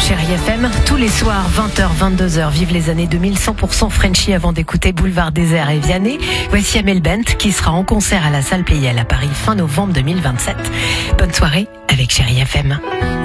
Chérie FM, tous les soirs, 20h, 22h, vive les années 2000, 100% Frenchy avant d'écouter Boulevard Désert et Vianney. Voici Amel Bent qui sera en concert à la salle Pleyel à Paris fin novembre 2027. Bonne soirée avec Chérie FM.